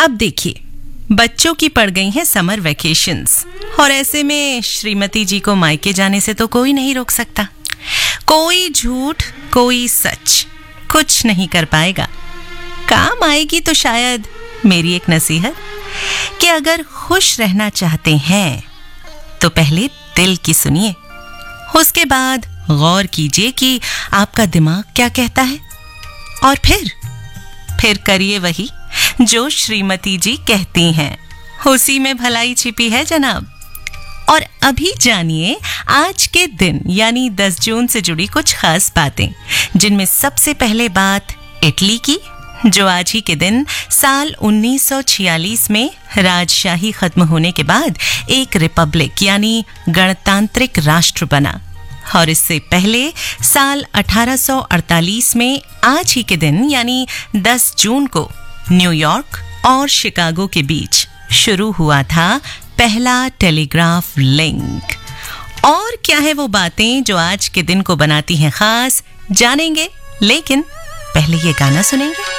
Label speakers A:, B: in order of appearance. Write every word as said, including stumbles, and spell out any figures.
A: अब देखिए, बच्चों की पड़ गई हैं समर वैकेशंस और ऐसे में श्रीमती जी को मायके जाने से तो कोई नहीं रोक सकता। कोई झूठ, कोई सच कुछ नहीं कर पाएगा। काम आएगी तो शायद मेरी एक नसीहत कि अगर खुश रहना चाहते हैं तो पहले दिल की सुनिए, उसके बाद गौर कीजिए कि आपका दिमाग क्या कहता है और फिर फिर करिए वही जो श्रीमती जी कहती हैं। उसी में भलाई छिपी है जनाब। और अभी जानिए आज के दिन यानी दस जून से जुड़ी कुछ खास बातें, जिनमें सबसे पहले बात इटली की, जो आज ही के दिन साल उन्नीस सौ छियालीस में राजशाही खत्म होने के बाद एक रिपब्लिक यानी गणतांत्रिक राष्ट्र बना। और इससे पहले साल अठारह सौ अड़तालीस में आज ही के दिन यानी दस जून को न्यूयॉर्क और शिकागो के बीच शुरू हुआ था पहला टेलीग्राफ लिंक। और क्या है वो बातें जो आज के दिन को बनाती हैं खास, जानेंगे, लेकिन पहले ये गाना सुनेंगे।